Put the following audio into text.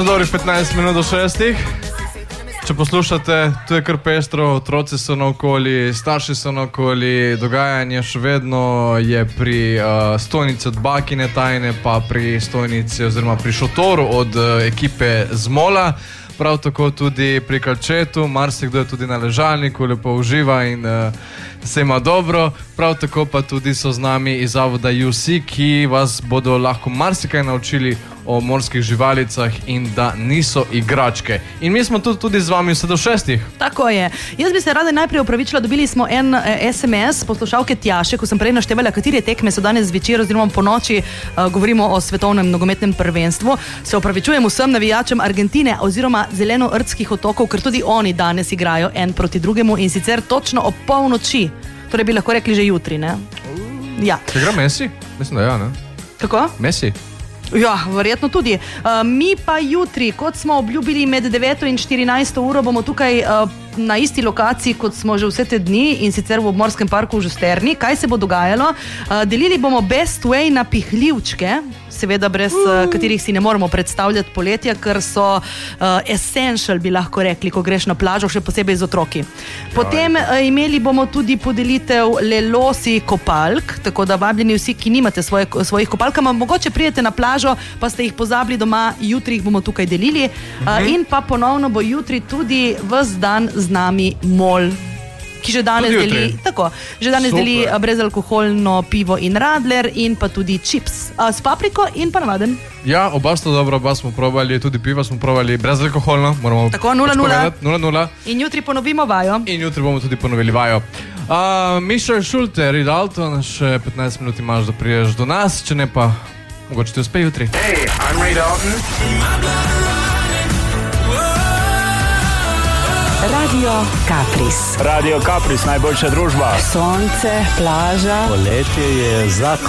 So dobri 15 minut do 6. Če poslušate, tu je kar pestro, otroci so naokoli, starši so naokoli, dogajanje še vedno je pri stojnici od Bakine tajne, pa pri stojnici oziroma pri šotoru od ekipe Zmola. Prav tako tudi pri Kalčetu, marsikdo je tudi na ležalniku, lepo uživa in se ima dobro. Prav tako pa tudi so z nami iz zavoda UC, ki vas bodo lahko marsikaj naučili o morskih živalicah in da niso igračke. In mi smo tudi z vami vse do 6. Tako je. Jaz bi se rada najprej opravičila, dobili smo en SMS poslušalke Tjaše, ko sem prej naštevala, katere tekme so danes zvečer oziroma po noči, govorimo o svetovnem nogometnem prvenstvu. Se opravičujem vsem navijačem Argentine oziroma zeleno-rdskih otokov, ker tudi oni danes igrajo en proti drugemu in sicer točno ob polnoči. Torej bi lahko rekli že jutri, ne? Ja. Se igra Messi? Mislim, da ja, ne? Kako? Messi? Ja, verjetno tudi. Mi pa jutri, kot smo obljubili med 9 in 14 uro, bomo tukaj na isti lokaciji, kot smo že vse te dni in sicer v obmorskem parku v Žusterni. Kaj se bo dogajalo? Delili bomo best way na pihljivčke, seveda brez katerih si ne moremo predstavljati poletja, ker so essential, bi lahko rekli, ko greš na plažo, še posebej z otroki. Potem imeli bomo tudi podelitev lelosi kopalk, tako da vabljeni vsi, ki nimate svojih kopalk, mogoče prijete na plažo, pa ste jih pozabili doma, jutri jih bomo tukaj delili. In pa ponovno bo jutri tudi ves dan z nami MOL, ki že danes deli brezalkoholno pivo in radler in pa tudi čips s papriko in pa navaden. Ja, oba sta dobro, oba smo probali, tudi piva smo probali brezalkoholno, moramo tako 0-0. In jutri ponovimo vajo. In jutri bomo tudi ponovili vajo. Mišel Šulte, Reed Alton, še 15 minut imaš, da priješ do nas, če ne pa mogoče ti uspe jutri. Hey, I'm Reed Alton. Radio Kapris. Radio Kapris, najboljša družba. Sonce, plaža. Poletje je zakon.